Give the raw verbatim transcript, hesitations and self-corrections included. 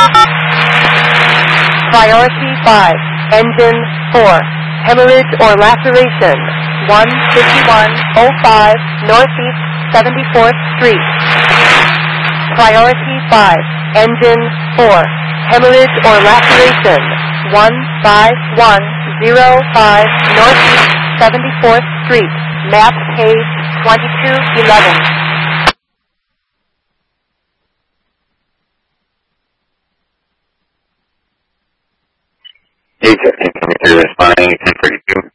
Priority five, engine four, hemorrhage or laceration, one fifty-one oh five Northeast seventy-fourth Street. Priority five, engine four, hemorrhage or laceration, one five one oh five Northeast seventy-fourth Street, map page twenty-two eleven. Agent